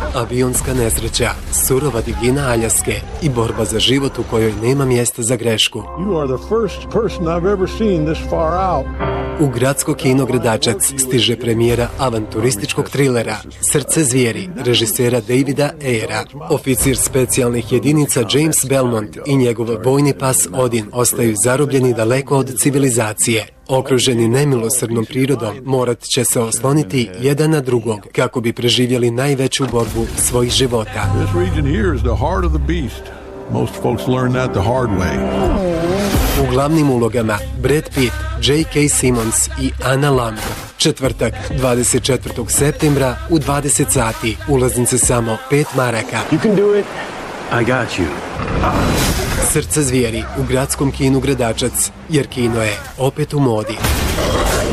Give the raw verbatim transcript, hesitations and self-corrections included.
Avionska nesreća, surova divljina Aljaske i borba za život u kojoj nema mjesta za grešku. U gradsko kino Gradačac stiže premijera avanturističkog trilera Srce zvijeri, režisera Davida Ayera. Oficir specijalnih jedinica James Belmont i njegov vojni pas Odin ostaju zarobljeni daleko od civilizacije. Okruženi nemilosrdnom prirodom, morat će se osloniti jedan na drugog kako bi preživjeli najveću borbu svojih života. U glavnim ulogama Brad Pitt, J K. Simmons i Anna Lamb. Četvrtak, dvadeset četvrtog septembra u dvadeset sati. Ulaznice samo pet maraka. You can do it. I got you. Srce zvijeri u gradskom kinu Gradačac, jer kino je opet u modi.